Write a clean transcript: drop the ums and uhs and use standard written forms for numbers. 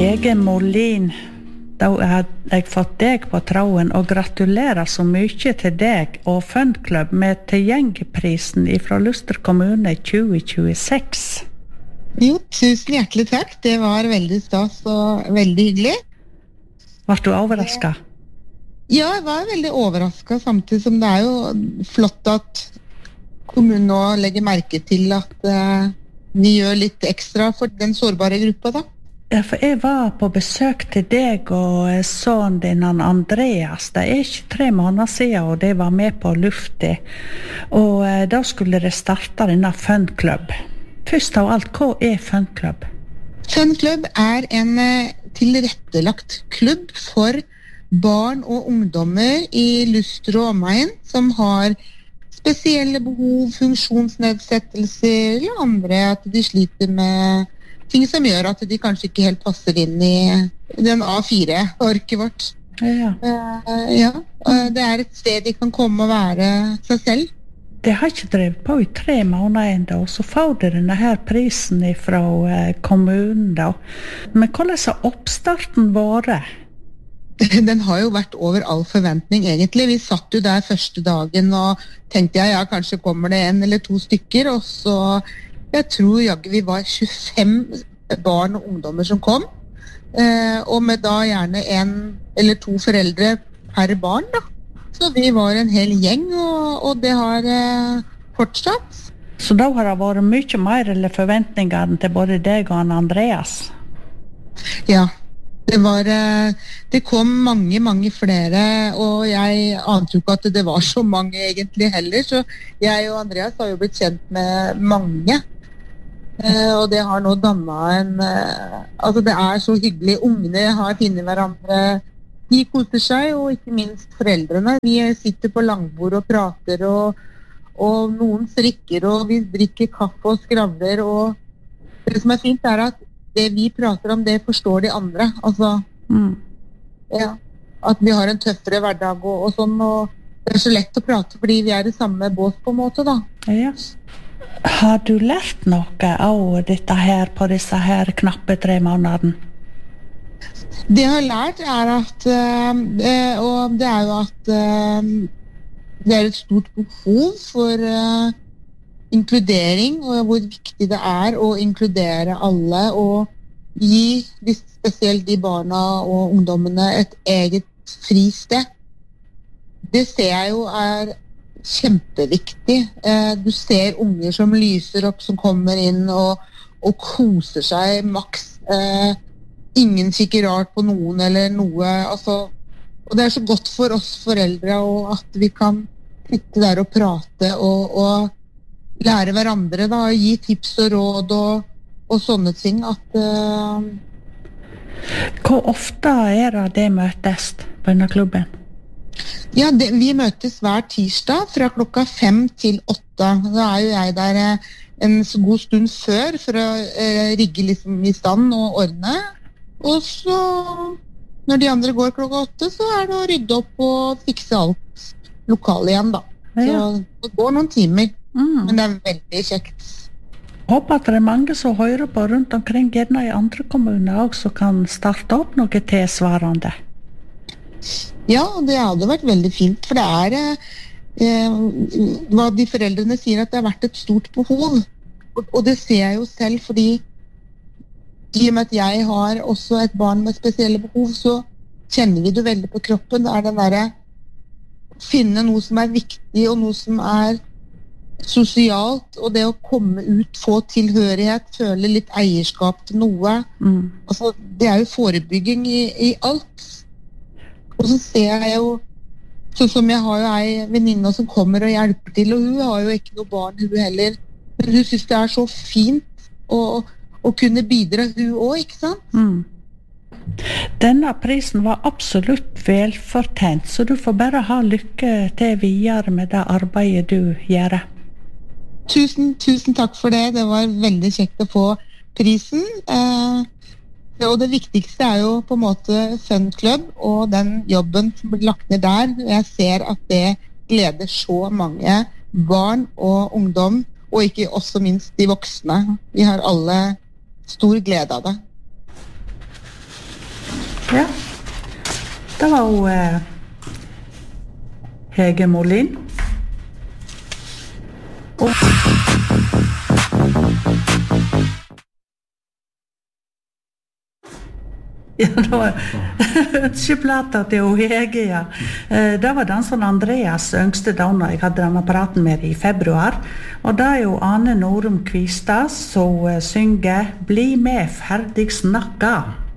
Hege Molin, da har jeg fått deg på tråden, og gratulerer så mye til deg og Funklubb med tilgjengeprisen fra Luster kommune 2026. Jo, tusen hjertelig takk. Det var veldig stas og veldig hyggelig. Var du overrasket? Ja, jeg var veldig overrasket, samtidig som det jo flott at kommunen nå legger merke til at vi gjør litt ekstra for den sårbare gruppa da. Ja, for jeg var på besøk til deg og sønnen din, Andreas. Det ikke 3 måneder siden, og de var med på lufta. Og da skulle det starte denne Funklubb. Først av alt, hva Funklubb? Funklubb en tilrettelagt klubb for barn og ungdommer i Luster og omegn som har spesielle behov, funksjonsnedsettelser eller andre, at de sliter med ting som gjør at de kanskje ikke helt passer inn i den A4-orket vårt. Ja. Det et sted de kan komme og være seg selv. Det har ikke drevet på i 3 måneder enda, og så får de denne her prisen fra kommunen da. Men hvordan har oppstarten vært? Den har jo vært over all forventning egentlig. Vi satt jo der første dagen og tenkte ja, kanskje kommer det 1 eller 2 stykker, og så jeg tror vi var 25 barn og ungdommer som kom, og med da gjerne 1 eller 2 foreldre per barn da. Så vi var en hel gjeng, og det har fortsatt. Så da har det vært mye mer eller forventninger til både deg og Andreas? Ja, det kom mange flere, og jeg ante jo ikke at det var så mange egentlig heller, så jeg og Andreas har jo blitt kjent med mange. Og det har nå dannet altså det så hyggelig. Ungene har funnet hverandre, de koser seg, og ikke minst foreldrene. Vi sitter på langbord og prater, og noen strikker, og vi drikker kaffe og skravler, og det som fint at det vi prater om, det forstår de andre. Altså, ja, at vi har en tøffere hverdag og sånn, og det så lett å prate fordi vi i samme bås på en måte da. Ja. Har du lært noe av dette her på disse her knappe 3 månedene? Det jeg har lært at og det jo at det et stort behov for inkludering, og hvor viktig det å inkludere alle og gi spesielt de barna og ungdommene et eget fristed. Det ser jeg jo kjempeviktig. Du ser unger som lyser opp, som kommer inn og koser seg maks. Ingen kikker rart på noen eller noe. Altså, og det så godt for oss foreldre og at vi kan sitte der og prate og lære hverandre da, gi tips og råd og sånne ting. Hvor ofte det møtes på denne klubben? Ja, vi møtes hver tirsdag fra klokka 5 til 8. Da jo jeg der en god stund før for å rigge liksom i stand og ordne. Og så, når de andre går klokka 8, så det å rydde opp og fikse alt lokale igjen da. Så det går noen timer, men det veldig kjekt. Håper at det mange som hører på rundt omkring, gjerne i andre kommuner også, kan starte opp noe tilsvarende. Ja, det hadde vært veldig fint, for det hva de foreldrene sier, at det har vært et stort behov. Og det ser jeg jo selv, fordi i og med at jeg har også et barn med spesielle behov, så kjenner vi det veldig på kroppen. Det den der finne noe som viktig, og noe som sosialt, og det å komme ut, få tilhørighet, føle litt eierskap til noe. Altså, det jo forebygging i alt. Og så ser jeg jo, sånn som jeg har jo en venninne som kommer og hjelper til, og hun har jo ikke noe barn, hun heller. Men hun synes det så fint å kunne bidra hun også, ikke sant? Denne prisen var absolutt velfortjent, så du får bare ha lykke til videre med det arbeidet du gjør. Tusen takk for det. Det var veldig kjekt å få prisen. Og det viktigste jo på en måte Funklubb og den jobben som blir lagt ned der. Jeg ser at det gleder så mange barn og ungdom, og ikke også minst de voksne. Vi har alle stor glede av det. Ja. Det var jo Hege Molin. Og ja, det var ønskeplata til Hege, ja. Det var den som Andreas yngste donna jeg hadde denne praten med i februar. Og det jo Ane Norum Kvistad som synger «Bli med, ferdig snakka».